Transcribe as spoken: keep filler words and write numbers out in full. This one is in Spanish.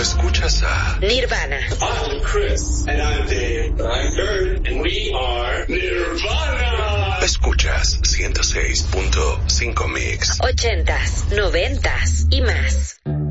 escuchas a Nirvana. I'm Chris. And I'm Dave. I'm Kurt. And we are Nirvana. Escuchas ciento seis punto cinco Mix. Ochentas, noventas y más.